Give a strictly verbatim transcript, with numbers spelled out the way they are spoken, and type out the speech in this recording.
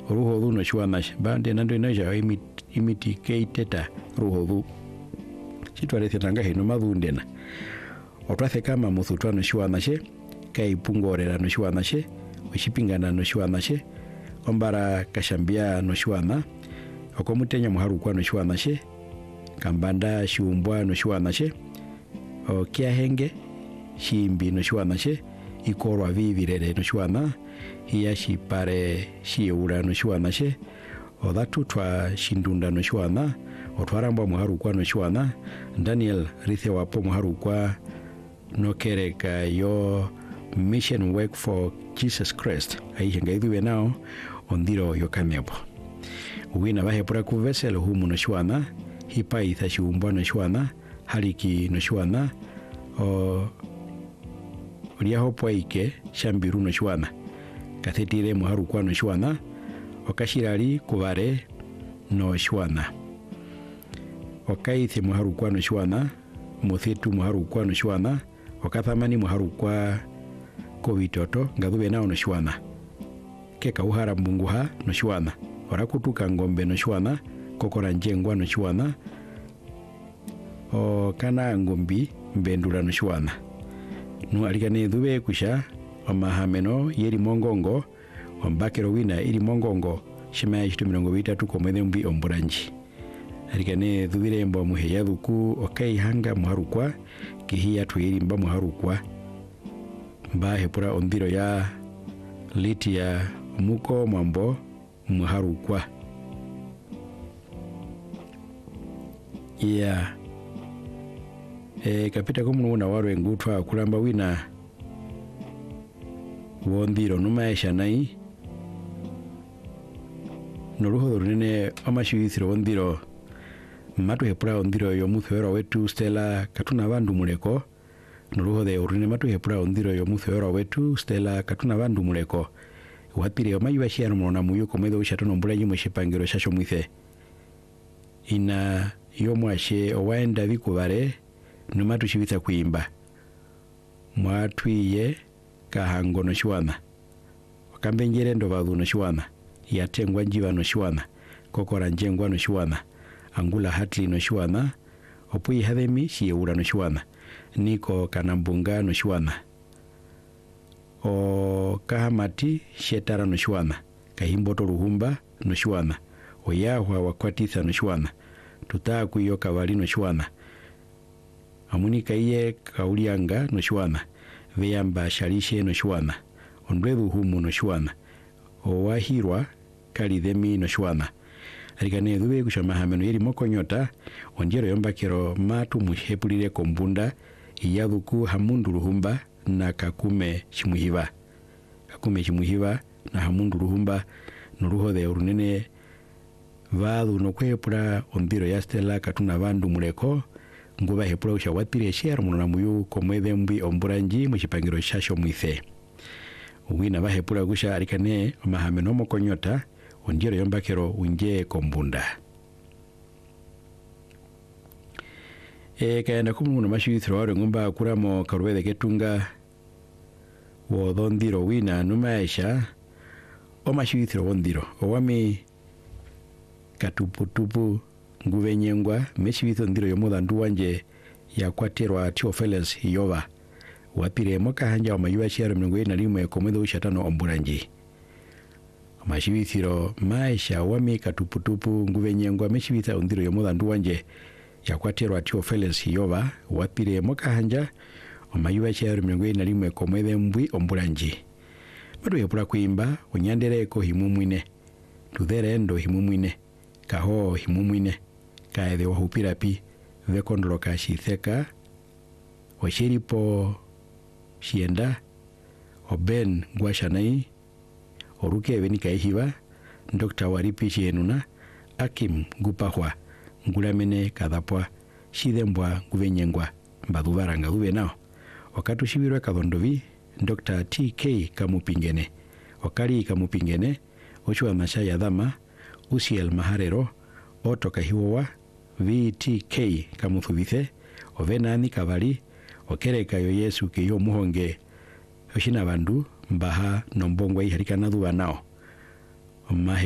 ruho du no shwana bande nando na ja imiti keiteta ruho du chitwale tanga hino madundena otwathe kama muthutwa no shwana she kai pungorera no shwana she ushipingana no shwana she ombara kashambia no shwana okomutenya muharu kwa no shwana she kambanda shiumbwa no shwana she o kiahenge shimbi no shwana she ikorwa vivirere no shwana hiya shipare shiura no shwana she o dhatu twa shindunda no shwana otwaramba muharu kwa no shwana Daniel rithe wapo muharu kwa no kereka yo mission work for Jesus Christ aihenga idhuwe nao ondiro yokamebo uwina vahe pura kuveselo humu no shwana hipa itha shiumbwa no shwana haliki no shwana o uliaho poike shambiru no shwana kathetire muharu kwa no shwana okashirali kuvare no shwana okaithi muharu kwa no shwana muthitu muharu kwa no shwana okathamani muharu kwa kovitoto ngathuwe nao no shwana keka uhara mbunguha no shwana orakutuka ngombe no shwana kokora njengwa no shwana o kana ngombi mbendura no shwana nu alikane dhuwe kusha omahameno yeri mongongo ombakero wina iri mongongo shima yitu mirongo bitatu komwethe mbi omburanji alikane dhubire mbo muheya dhuku okai hanga muharukwa kihia twiri mba muharukwa mba hepura ondiro ya liti ya muko mambo muharukwa yeah. E kapita kumuna waro ngutwa kulamba wina wondiro numaesha nai noruho runene amashiyithiro wondiro matu hepura ondiro yo muthwero wetu Stella katuna bandu muleko noruho de urune matu hepura ondiro yo muthwero wetu Stella katuna bandu muleko wapire omayuwa shiano mona muyo komedo shatono mbula nyimo shipangiro shasho mwithe ina yo mwashe owaenda vikubare numatu shivitha kuimba mwatwiye kahango no shwana wakambenjere ndo vadhu no shwana yatengwa njiva no shwana kokora njengwa no shwana angula hatli no shwana opui hadhemi shiyeura no shwana niko kanambunga no shwana o kahamati shetara no shwana kahimboto ruhumba no shwana oyahwa wakwatitha no shwana tutaku iyo kavali no shwana amunika iye kaulianga no shwana veyamba shalishe no shwana ondwebu humu no shwana owahirwa kalidhemi no shwana alikane dhuwe kushamahameno yeri mokonyota onjero yombakero matu muhepulire kombunda iyadhuku hamundu ruhumba na kakume shimuhiva kakume shimuhiva na hamundu ruhumba nuruho de urunene vadhu nokwepura ondiro ya Stella katuna bandu muleko nguba hepura ushawatire share munona muyu komwethe mbi omburanji mushipangiro shasho mwithe uwina bahepura gusha alikane amahameno mokonyota onjero yombakero unje kombunda e kaenda kumuna mashiyithiro waro ngomba kuramo karubethe ketunga wodhondiro wina numaesha omashiyithiro wondiro owami katuputupu nguvenyengwa meshibitho ndiro yomuthandu wanje yakwatirwa Theophilus Yova wapire moka hanja wa mayuwa shiaro mnungu ina limwe komwetho ushatano omburanji mashibithiro maisha wami katuputupu nguvenyengwa meshibitha ndiro yomuthandu wanje yakwatirwa Theophilus Yova wapire moka hanja wa mayuwa shiaro mnungu ina limwe komwethe mbwi omburanji madu yepura kuimba unyandereko himumwine tuthere ndo himumwine kaho himumwine kaethe wahupira pi vekondoloka shitheka washiripo shienda oben ngwashanai oruke venika ihiva Doctor Waripi shienuna Akim Gupahwa ngulamene kadhapwa shidhembwa nguvenyengwa mbadhuvaranga uve nao wakatu shibirwe kadhondovi Doctor T K Kamupingene wakali Kamupingene ochuwa masha ya dhama Usiel Maharero otoka hiwowa V T K Kamuthuvithe ovenani kavali okereka yo Yesu ke yo muhonge oshina bandu mbaha nombongwa iharika nadhuwa nao Omahe